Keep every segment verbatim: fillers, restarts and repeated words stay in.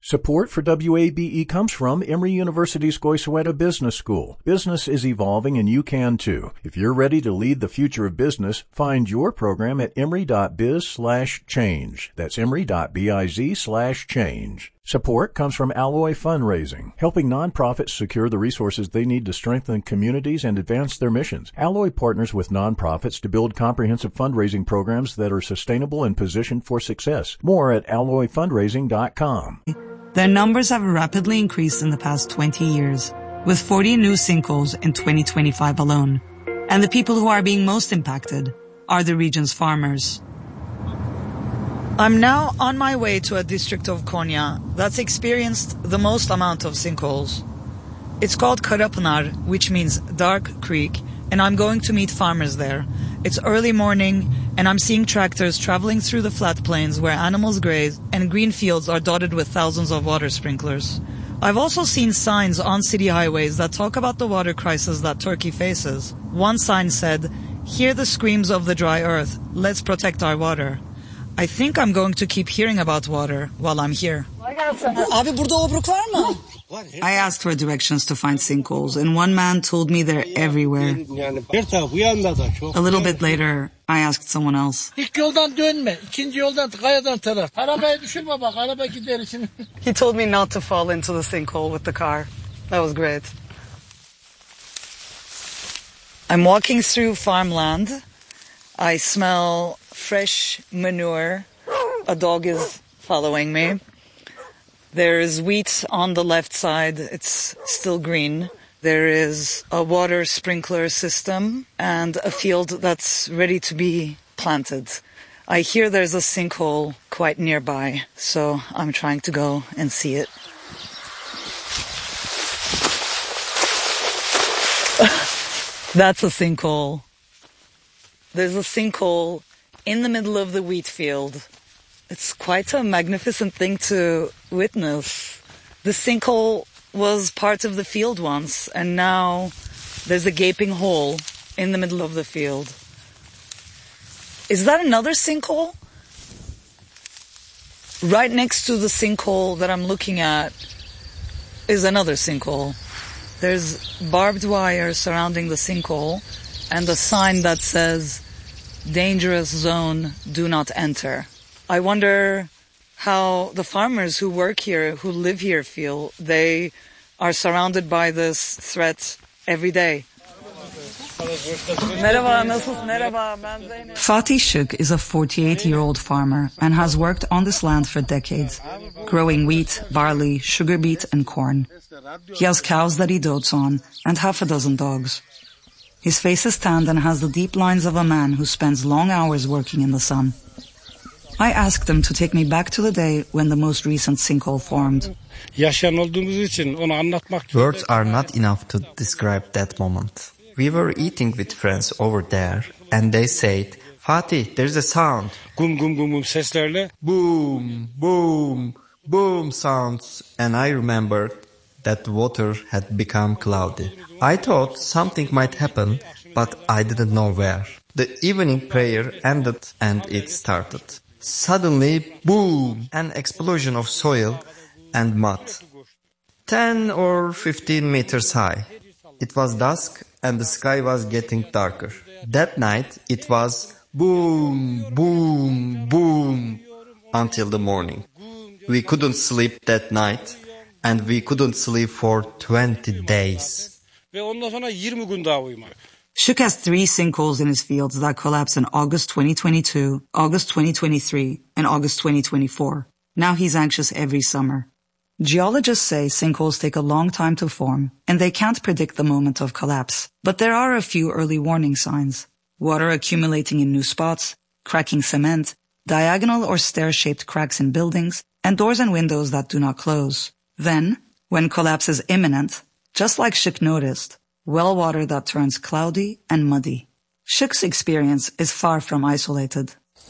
Support for W A B E comes from Emory University's Goizueta Business School. Business is evolving and you can too. If you're ready to lead the future of business, find your program at emory.biz slash change. That's emory.biz slash change. Support comes from Alloy Fundraising, helping nonprofits secure the resources they need to strengthen communities and advance their missions. Alloy partners with nonprofits to build comprehensive fundraising programs that are sustainable and positioned for success. More at alloy fundraising dot com. Their numbers have rapidly increased in the past twenty years, with forty new sinkholes in twenty twenty-five alone. And the people who are being most impacted are the region's farmers. I'm now on my way to a district of Konya that's experienced the most amount of sinkholes. It's called Karapınar, which means dark creek, and I'm going to meet farmers there. It's early morning, and I'm seeing tractors traveling through the flat plains where animals graze, and green fields are dotted with thousands of water sprinklers. I've also seen signs on city highways that talk about the water crisis that Turkey faces. One sign said, "Hear the screams of the dry earth. Let's protect our water." I think I'm going to keep hearing about water while I'm here. Abi burada obruk var mı? I asked for directions to find sinkholes, and one man told me they're everywhere. A little bit later, I asked someone else. İlk yoldan dönme, ikinci yoldan kayadan taraf. Arabayı düşürme bak, araba gider için. He told me not to fall into the sinkhole with the car. That was great. I'm walking through farmland. I smell fresh manure. A dog is following me. There's wheat on the left side. It's still green. There is a water sprinkler system and a field that's ready to be planted. I hear there's a sinkhole quite nearby, so I'm trying to go and see it. That's a sinkhole. There's a sinkhole in the middle of the wheat field. It's quite a magnificent thing to witness. The sinkhole was part of the field once, and now there's a gaping hole in the middle of the field. Is that another sinkhole? Right next to the sinkhole that I'm looking at is another sinkhole. There's barbed wire surrounding the sinkhole and a sign that says, "Dangerous zone, do not enter." I wonder how the farmers who work here, who live here, feel. They are surrounded by this threat every day. Fatih Şık is a forty-eight-year-old farmer and has worked on this land for decades, growing wheat, barley, sugar beet, and corn. He has cows that he dotes on and half a dozen dogs. His face is tanned and has the deep lines of a man who spends long hours working in the sun. I asked them to take me back to the day when the most recent sinkhole formed. Words are not enough to describe that moment. We were eating with friends over there, and they said, "Fatih, there's a sound." Gum gum gum gum seslerle. Boom, boom, boom sounds. And I remembered that the water had become cloudy. I thought something might happen, but I didn't know where. The evening prayer ended and it started. Suddenly, boom, an explosion of soil and mud. Ten or fifteen meters high. It was dusk and the sky was getting darker. That night, it was boom, boom, boom until the morning. We couldn't sleep that night and we couldn't sleep for twenty days. Şık has three sinkholes in his fields that collapsed in August twenty twenty-two, August twenty twenty-three, and August twenty twenty-four. Now he's anxious every summer. Geologists say sinkholes take a long time to form, and they can't predict the moment of collapse. But there are a few early warning signs. Water accumulating in new spots, cracking cement, diagonal or stair-shaped cracks in buildings, and doors and windows that do not close. Then, when collapse is imminent, just like Şık noticed, well water that turns cloudy and muddy. Şık's experience is far from isolated.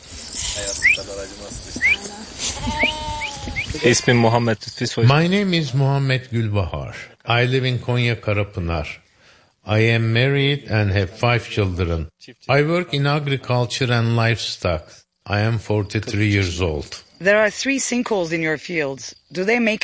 My name is Muhammed Gülbahar. I live in Konya Karapınar. I am married and have five children. I work in agriculture and livestock. I am forty-three years old. There are three sinkholes in your fields. Do they make